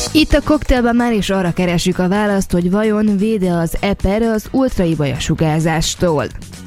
Itt a koktélban már is arra keresjük a választ, hogy vajon véde az eper az ultraibolya sugárzástól.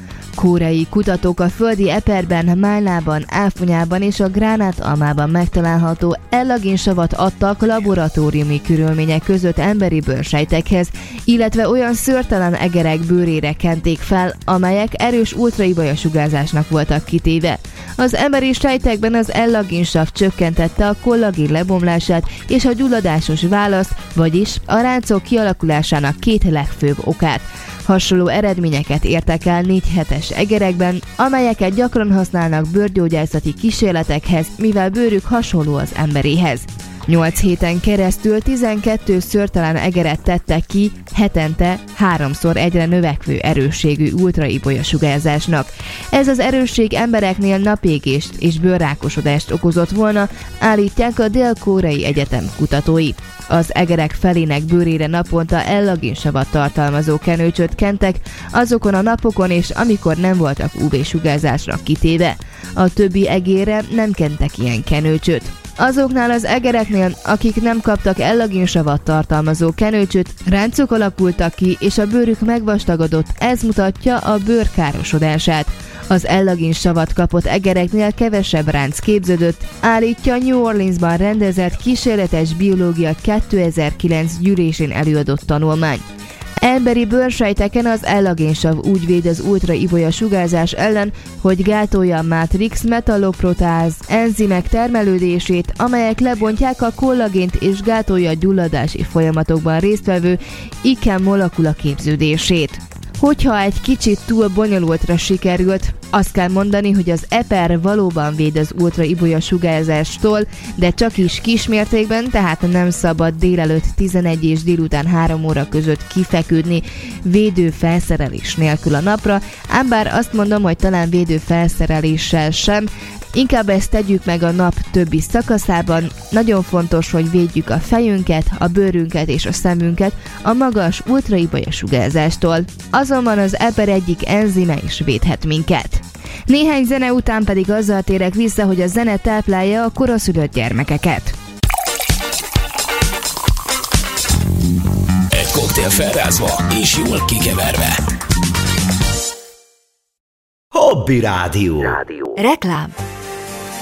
Koreai kutatók a földi eperben, málnában, áfonyában és a gránátalmában megtalálható ellagénsavat adtak laboratóriumi körülmények között emberi bőrsejtekhez, illetve olyan szőrtelen egerek bőrére kenték fel, amelyek erős ultraibolya sugárzásnak voltak kitéve. Az emberi sejtekben az ellagénsav csökkentette a kollagén lebomlását és a gyulladásos választ, vagyis a ráncok kialakulásának két legfőbb okát. Hasonló eredményeket értek el 4 hetes egerekben, amelyeket gyakran használnak bőrgyógyászati kísérletekhez, mivel bőrük hasonló az emberéhez. 8 héten keresztül 12 szőrtelen egeret tettek ki hetente 3-szor egyre növekvő erősségű ultraibolya sugárzásnak. Ez az erősség embereknél napégést és bőrrákosodást okozott volna, állítják a Dél-Koreai Egyetem kutatói. Az egerek felének bőrére naponta ellagénsavat tartalmazó kenőcsöt kentek azokon a napokon és amikor nem voltak UV-sugárzásnak kitéve. A többi egérre nem kentek ilyen kenőcsöt. Azoknál az egereknél, akik nem kaptak ellagénsavat tartalmazó kenőcsöt, ráncok alakultak ki, és a bőrük megvastagodott, ez mutatja a bőr károsodását. Az ellagénsavat kapott egereknél kevesebb ránc képződött, állítja New Orleansban rendezett kísérletes biológia 2009 gyűlésén előadott tanulmány. Emberi bőrsejteken az ellagénsav úgy véd az ultraibolya sugárzás ellen, hogy gátolja a mátrix metalloproteáz enzimek termelődését, amelyek lebontják a kollagént és gátolja a gyulladási folyamatokban résztvevő IKEM molekula képződését. Hogyha egy kicsit túl bonyolultra sikerült, azt kell mondani, hogy az eper valóban véd az ultraibolya sugárzástól, de csak is kismértékben, tehát nem szabad délelőtt 11 és délután 3 óra között kifeküdni védő felszerelés nélkül a napra, ám bár azt mondom, hogy talán védő felszereléssel sem, inkább ezt tegyük meg a nap többi szakaszában. Nagyon fontos, hogy védjük a fejünket, a bőrünket és a szemünket a magas ultraibolya sugárzástól. Azonban az eper egyik enzime is védhet minket. Néhány zene után pedig azzal térek vissza, hogy a zene táplálja a koraszülött gyermekeket. Egy koktél felrázva és jól kikeverve. Hobby Rádió. Reklám.